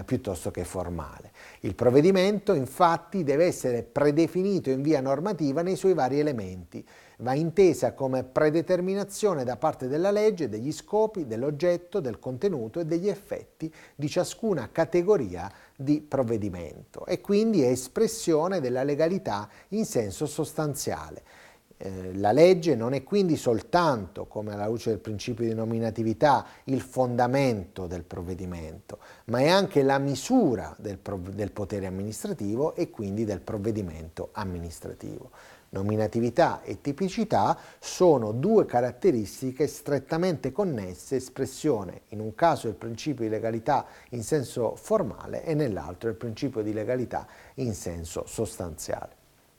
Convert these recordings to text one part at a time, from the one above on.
piuttosto che formale. Il provvedimento infatti deve essere predefinito in via normativa nei suoi vari elementi. Va intesa come predeterminazione da parte della legge degli scopi, dell'oggetto, del contenuto e degli effetti di ciascuna categoria di provvedimento e quindi è espressione della legalità in senso sostanziale. La legge non è quindi soltanto, come alla luce del principio di nominatività, il fondamento del provvedimento, ma è anche la misura del potere amministrativo e quindi del provvedimento amministrativo. Nominatività e tipicità sono due caratteristiche strettamente connesse, espressione in un caso del principio di legalità in senso formale e nell'altro del principio di legalità in senso sostanziale.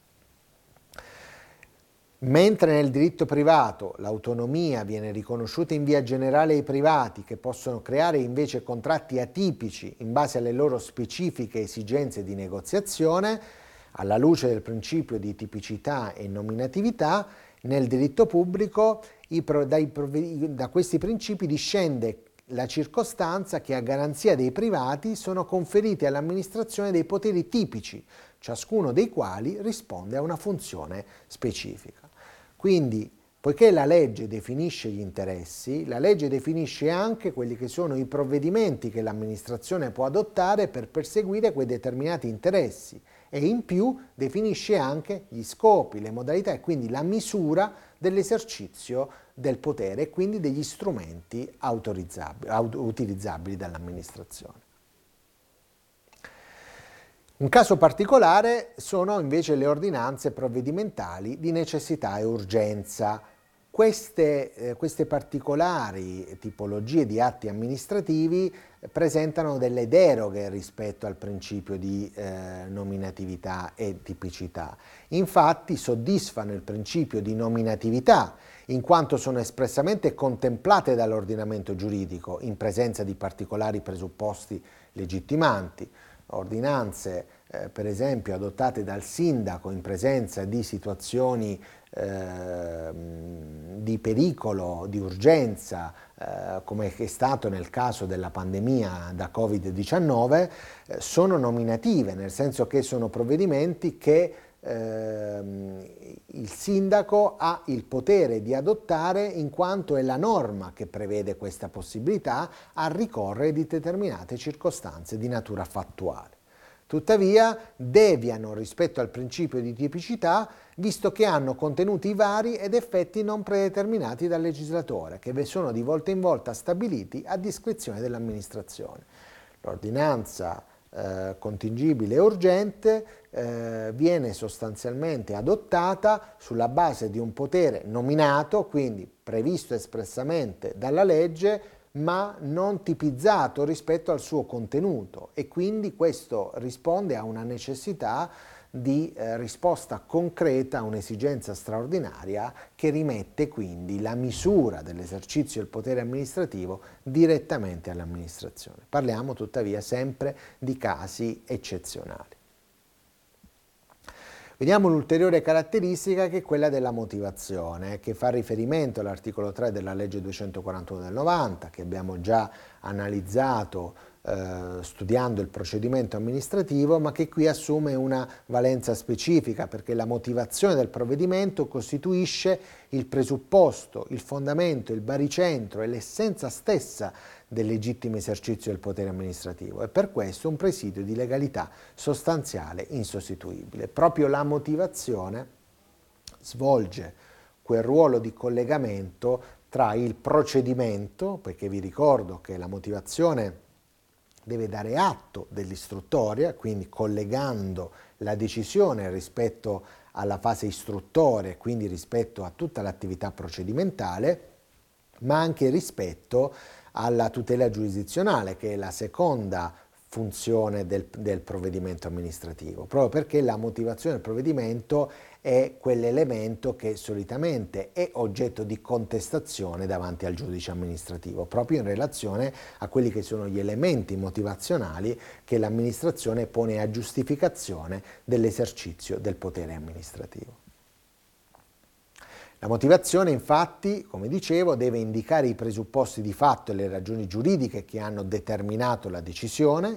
Mentre nel diritto privato l'autonomia viene riconosciuta in via generale ai privati, che possono creare invece contratti atipici in base alle loro specifiche esigenze di negoziazione, alla luce del principio di tipicità e nominatività, nel diritto pubblico da questi principi discende la circostanza che a garanzia dei privati sono conferiti all'amministrazione dei poteri tipici, ciascuno dei quali risponde a una funzione specifica. Quindi, poiché la legge definisce gli interessi, la legge definisce anche quelli che sono i provvedimenti che l'amministrazione può adottare per perseguire quei determinati interessi e in più definisce anche gli scopi, le modalità e quindi la misura dell'esercizio del potere e quindi degli strumenti utilizzabili dall'amministrazione. Un caso particolare sono invece le ordinanze provvedimentali di necessità e urgenza. Queste particolari tipologie di atti amministrativi presentano delle deroghe rispetto al principio di nominatività e tipicità. Infatti soddisfano il principio di nominatività, in quanto sono espressamente contemplate dall'ordinamento giuridico in presenza di particolari presupposti legittimanti. Ordinanze per esempio adottate dal sindaco in presenza di situazioni di pericolo, di urgenza, come è stato nel caso della pandemia da Covid-19, sono nominative, nel senso che sono provvedimenti che il sindaco ha il potere di adottare in quanto è la norma che prevede questa possibilità a ricorrere di determinate circostanze di natura fattuale. Tuttavia deviano rispetto al principio di tipicità, visto che hanno contenuti vari ed effetti non predeterminati dal legislatore, che sono di volta in volta stabiliti a discrezione dell'amministrazione. L'ordinanza contingibile e urgente viene sostanzialmente adottata sulla base di un potere nominato, quindi previsto espressamente dalla legge, ma non tipizzato rispetto al suo contenuto e quindi questo risponde a una necessità di risposta concreta a un'esigenza straordinaria che rimette quindi la misura dell'esercizio del potere amministrativo direttamente all'amministrazione. Parliamo tuttavia sempre di casi eccezionali. Vediamo l'ulteriore caratteristica che è quella della motivazione, che fa riferimento all'articolo 3 della legge 241 del 90, che abbiamo già analizzato studiando il procedimento amministrativo, ma che qui assume una valenza specifica perché la motivazione del provvedimento costituisce il presupposto, il fondamento, il baricentro e l'essenza stessa del legittimo esercizio del potere amministrativo e per questo un presidio di legalità sostanziale insostituibile. Proprio la motivazione svolge quel ruolo di collegamento tra il procedimento, perché vi ricordo che la motivazione deve dare atto dell'istruttoria, quindi collegando la decisione rispetto alla fase istruttoria, quindi rispetto a tutta l'attività procedimentale, ma anche rispetto alla tutela giurisdizionale, che è la seconda funzione del provvedimento amministrativo, proprio perché la motivazione del provvedimento è quell'elemento che solitamente è oggetto di contestazione davanti al giudice amministrativo, proprio in relazione a quelli che sono gli elementi motivazionali che l'amministrazione pone a giustificazione dell'esercizio del potere amministrativo. La motivazione, infatti, come dicevo, deve indicare i presupposti di fatto e le ragioni giuridiche che hanno determinato la decisione,